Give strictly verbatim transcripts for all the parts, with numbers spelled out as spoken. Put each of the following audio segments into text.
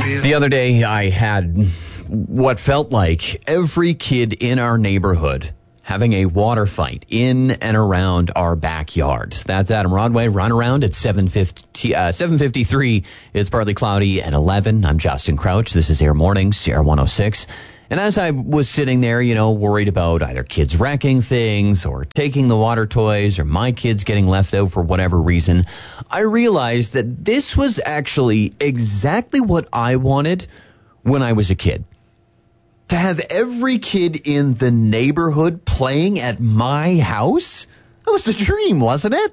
The other day, I had what felt like every kid in our neighborhood having a water fight in and around our backyard. That's Adam Rodway. Run around at seven fifty, uh, seven fifty-three. It's partly cloudy at eleven. I'm Justin Crouch. This is Air Mornings, Air one oh six. And as I was sitting there, you know, worried about either kids wrecking things or taking the water toys or my kids getting left out for whatever reason, I realized that this was actually exactly what I wanted when I was a kid. To have every kid in the neighborhood playing at my house? That was the dream, wasn't it?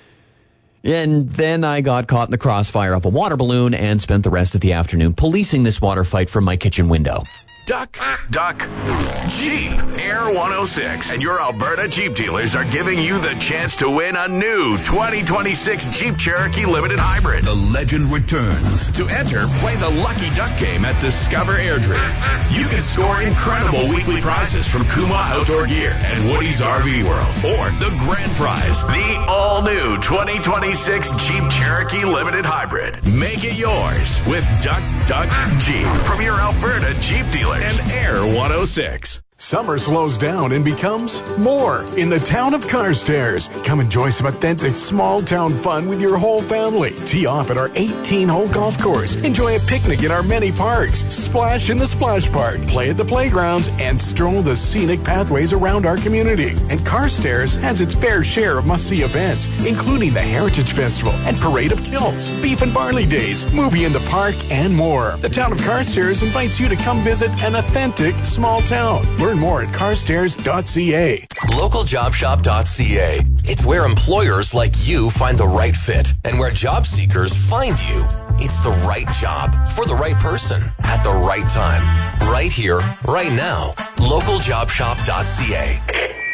And then I got caught in the crossfire of a water balloon and spent the rest of the afternoon policing this water fight from my kitchen window. Duck, Duck, Jeep, Air one oh six, and your Alberta Jeep dealers are giving you the chance to win a new twenty twenty-six Jeep Cherokee Limited Hybrid. The legend returns. To enter, play the Lucky Duck game at Discover Airdrie. You can score incredible weekly prizes from Kuma Outdoor Gear and Woody's R V World, or the grand prize, the all-new twenty twenty-six Jeep Cherokee Limited Hybrid. Make it yours with Duck, Duck, Jeep from your Alberta Jeep dealer. And Air one oh six. Summer slows down and becomes more in the town of Carstairs. Come enjoy some authentic small-town fun with your whole family. Tee off at our eighteen-hole golf course. Enjoy a picnic in our many parks. Splash in the splash park. Play at the playgrounds and stroll the scenic pathways around our community. And Carstairs has its fair share of must-see events, including the Heritage Festival and Parade of Kilts, Beef and Barley Days, Movie in the Park, and more. The town of Carstairs invites you to come visit an authentic small town. Learn more at carstairs dot c a. local job shop dot c a. It's where employers like you find the right fit and where job seekers find you. It's the right job for the right person at the right time. Right here, right now. local job shop dot c a.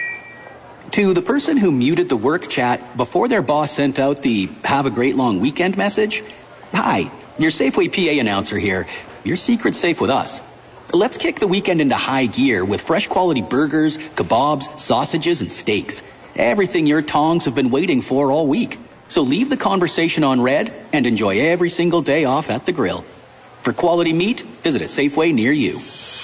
To the person who muted the work chat before their boss sent out the "Have a great long weekend" message, hi, your Safeway P A announcer here. Your secret's safe with us. Let's kick the weekend into high gear with fresh quality burgers, kebabs, sausages, and steaks. Everything your tongs have been waiting for all week. So leave the conversation on red and enjoy every single day off at the grill. For quality meat, visit a Safeway near you.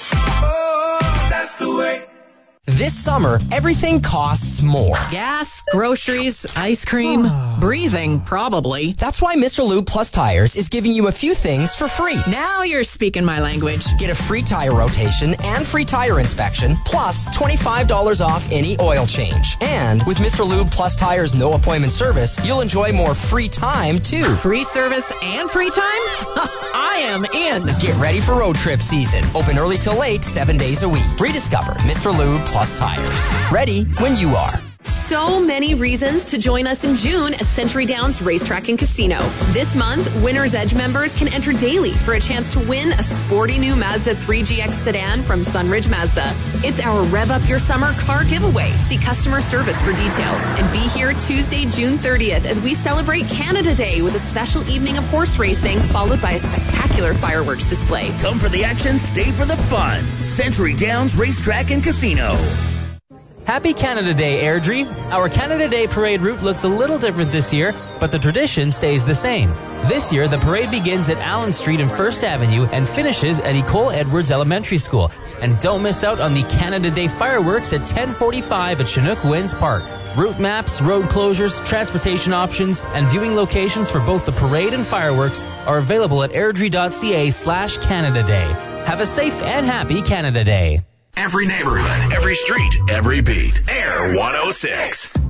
Oh, that's the way. This summer, everything costs more. Gas, groceries, ice cream, breathing, probably. That's why Mister Lube Plus Tires is giving you a few things for free. Now you're speaking my language. Get a free tire rotation and free tire inspection, plus twenty-five dollars off any oil change. And with Mister Lube Plus Tires no appointment service, you'll enjoy more free time, too. Free service and free time? I am in. Get ready for road trip season. Open early till late, seven days a week. Rediscover Mister Lube Plus Tires. Ready when you are. So many reasons to join us in June at Century Downs Racetrack and Casino. This month, Winner's Edge members can enter daily for a chance to win a sporty new Mazda three G X sedan from Sunridge Mazda. It's our Rev Up Your Summer car giveaway. See customer service for details. And be here Tuesday, June thirtieth as we celebrate Canada Day with a special evening of horse racing followed by a spectacular fireworks display. Come for the action, stay for the fun. Century Downs Racetrack and Casino. Happy Canada Day, Airdrie. Our Canada Day parade route looks a little different this year, but the tradition stays the same. This year, the parade begins at Allen Street and First Avenue and finishes at Ecole Edwards Elementary School. And don't miss out on the Canada Day fireworks at ten forty-five at Chinook Winds Park. Route maps, road closures, transportation options, and viewing locations for both the parade and fireworks are available at airdrie dot c a slash Canada Day. Have a safe and happy Canada Day. Every neighborhood, every street, every beat. Air one oh six.